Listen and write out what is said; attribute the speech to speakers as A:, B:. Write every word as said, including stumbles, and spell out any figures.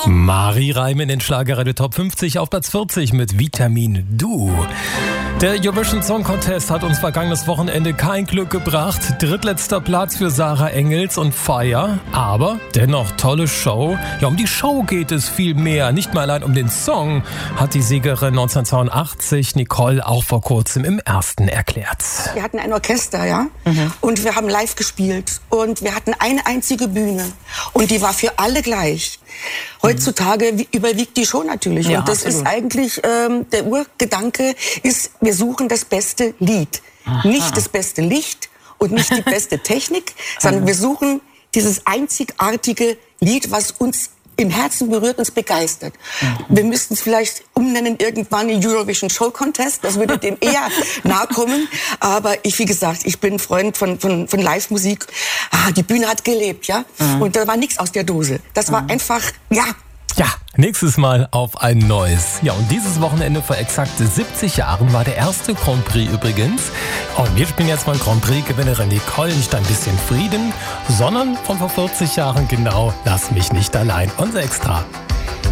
A: Mari Reim in den Schlagerradio Top fünfzig auf Platz vierzig mit Vitamin Du. Der Eurovision Song Contest hat uns vergangenes Wochenende kein Glück gebracht. Drittletzter Platz für Sarah Engels und Fire. Aber dennoch tolle Show. Ja, um die Show geht es viel mehr. Nicht mal allein um den Song, hat die Siegerin neunzehnhundertzweiundachtzig Nicole auch vor kurzem im Ersten erklärt.
B: Wir hatten ein Orchester, ja, mhm. und wir haben live gespielt. Und wir hatten eine einzige Bühne. Und die war für alle gleich. Heutzutage mhm. überwiegt die Show natürlich. Ja, und das absolut. Ist eigentlich, ähm, der Urgedanke ist, wir suchen das beste Lied. Aha. Nicht das beste Licht und nicht die beste Technik, sondern wir suchen dieses einzigartige Lied, was uns im Herzen berührt, uns begeistert. Mhm. Wir müssten es vielleicht umnennen irgendwann in Eurovision Show Contest, das würde dem eher nahe kommen. Aber ich, wie gesagt, ich bin Freund von, von, von Live-Musik. Ah, die Bühne hat gelebt, ja. Mhm. Und da war nichts aus der Dose. Das war mhm. einfach, ja.
A: Ja, nächstes Mal auf ein neues. Ja, und dieses Wochenende vor exakt siebzig Jahren war der erste Grand Prix übrigens. Und wir spielen jetzt mal Grand Prix-Gewinnerin Nicole, nicht ein bisschen Frieden, sondern von vor vierzig Jahren genau, Lass mich nicht allein, unser Extra.